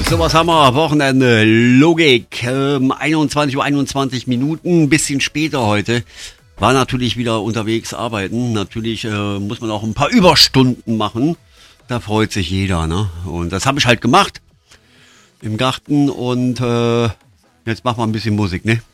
So, was haben wir? Wochenende, Logik, 21:21 Minuten, ein bisschen später heute. War natürlich wieder unterwegs arbeiten. Natürlich muss man auch ein paar Überstunden machen. Da freut sich jeder, ne? Und das habe ich halt gemacht im Garten und jetzt machen wir ein bisschen Musik, ne?